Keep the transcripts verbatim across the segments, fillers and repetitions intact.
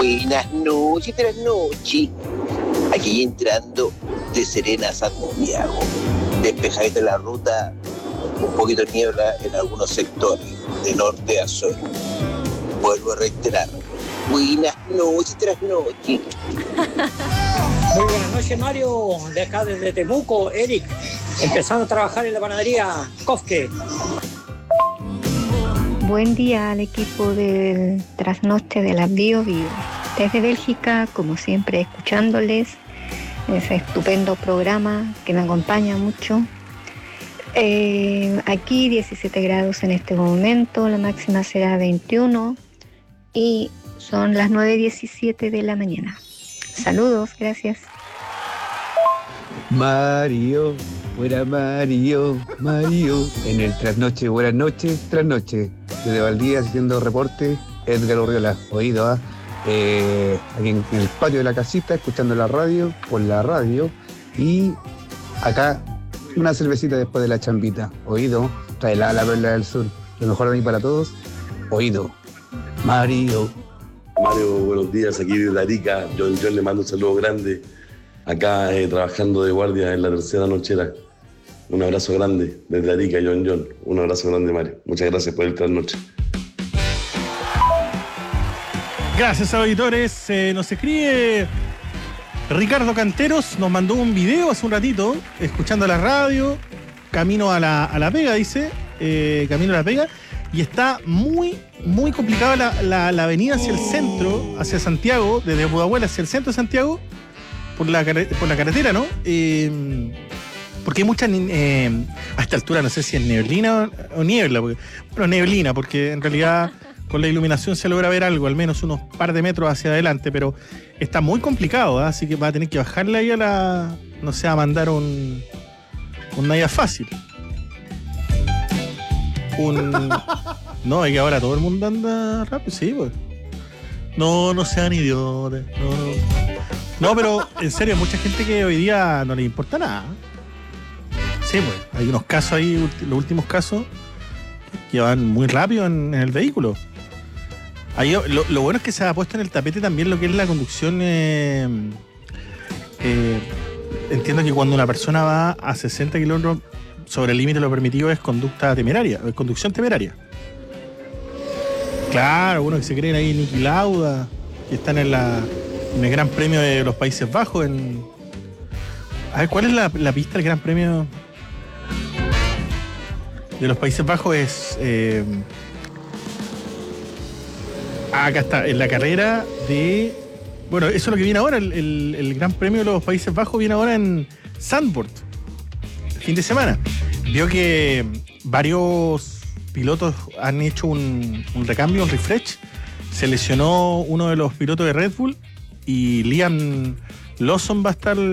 Buenas noches, tras noche. Aquí entrando de Serena a Santiago. Despejadita la ruta, un poquito de niebla en algunos sectores, de norte a sur. Vuelvo a reiterar. Buenas noches, tras noche. Muy buenas noches, Mario. De acá desde Temuco, Eric. Empezando a trabajar en la panadería Kofke. Buen día al equipo del Trasnoche de la Bio Bio. Desde Bélgica, como siempre, escuchándoles ese estupendo programa que me acompaña mucho. Eh, aquí diecisiete grados en este momento, la máxima será veintiuno y son las nueve diecisiete de la mañana. Saludos, gracias. Mario, fuera Mario, Mario. En el Trasnoche, buenas noches, Trasnoche. Desde Valdía haciendo reporte, Edgar Urriola, oído, ¿ah? Eh, aquí en, en el patio de la casita, escuchando la radio, por la radio. Y acá, una cervecita después de la chambita, oído, trae la, la perla del sur. Lo mejor de mí para todos, oído. Mario. Mario, buenos días, aquí desde Arica. Yo, yo le mando un saludo grande. Acá eh, trabajando de guardia en la tercera nochera. Un abrazo grande desde Arica, John John. Un abrazo grande, Mario. Muchas gracias por el trasnoche. Gracias, auditores. Eh, nos escribe Ricardo Canteros, nos mandó un video hace un ratito, escuchando la radio, camino a la, a la pega, dice, eh, camino a la pega, y está muy, muy complicada la, la, la avenida hacia el centro, hacia Santiago, desde Pudahuel hacia el centro de Santiago, por la, por la carretera, ¿no? Eh, porque hay mucha, eh, a esta altura no sé si es neblina o, o niebla, porque, bueno, neblina, porque en realidad con la iluminación se logra ver algo, al menos unos par de metros hacia adelante, pero está muy complicado, ¿eh? Así que va a tener que bajarle ahí a la, no sé, a mandar un, un Naya fácil. Un, no, es que ahora todo el mundo anda rápido, sí, pues. No, no sean idiotas, no, no. No, pero en serio, mucha gente que hoy día no le importa nada. Sí, pues, hay unos casos ahí, los últimos casos, que van muy rápido en, en el vehículo. Ahí, lo, lo bueno es que se ha puesto en el tapete también lo que es la conducción. Eh, eh, entiendo que cuando una persona va a sesenta kilómetros sobre el límite de lo permitido es conducta temeraria, es conducción temeraria. Claro, uno que se creen ahí Niki Lauda, que están en, la, en el Gran Premio de los Países Bajos. En, a ver, ¿cuál es la, la pista del Gran Premio de los Países Bajos? Es... Eh, acá está, en la carrera de... Bueno, eso es lo que viene ahora, el, el, el Gran Premio de los Países Bajos viene ahora en Zandvoort, el fin de semana. Vio que varios pilotos han hecho un, un recambio, un refresh. Se lesionó uno de los pilotos de Red Bull y Liam Lawson va a estar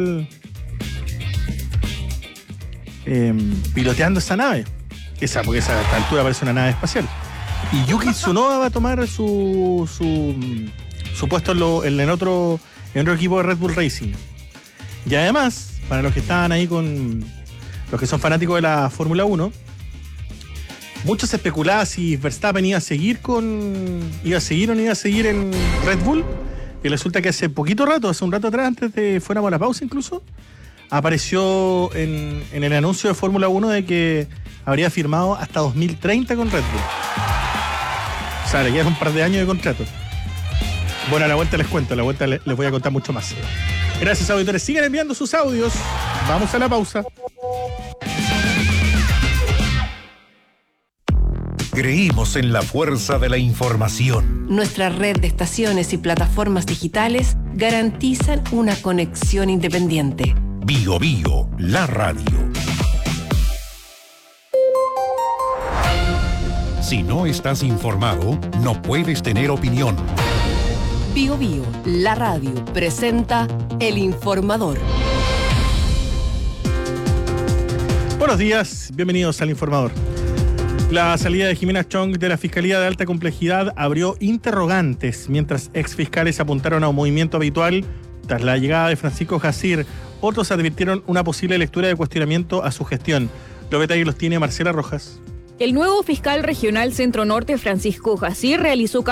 eh, piloteando esa nave. Esa, porque esa, a esta altura parece una nave espacial. Y Yuki Tsunoda va a tomar su, su, su puesto en, lo, en, el otro, en otro equipo de Red Bull Racing. Y además, para los que estaban ahí con... los que son fanáticos de la Fórmula uno, muchos especulaban si Verstappen iba a seguir con... iba a seguir o no iba a seguir en Red Bull. Y resulta que hace poquito rato, hace un rato atrás, antes de fuéramos a la pausa incluso, apareció en, en el anuncio de Fórmula uno de que habría firmado hasta dos mil treinta con Red Bull. O sea, le quedan un par de años de contrato. Bueno, a la vuelta les cuento, a la vuelta les voy a contar mucho más. Gracias, auditores. Sigan enviando sus audios. Vamos a la pausa. Creímos en la fuerza de la información. Nuestra red de estaciones y plataformas digitales garantizan una conexión independiente. Bio Bio, la radio. Si no estás informado, no puedes tener opinión. Bio Bio, la radio, presenta El Informador. Buenos días, bienvenidos al Informador. La salida de Jimena Chong de la Fiscalía de Alta Complejidad abrió interrogantes, mientras exfiscales apuntaron a un movimiento habitual tras la llegada de Francisco Jacir. Otros advirtieron una posible lectura de cuestionamiento a su gestión. Los detalles los tiene Marcela Rojas. El nuevo fiscal regional Centro Norte, Francisco Jacir, realizó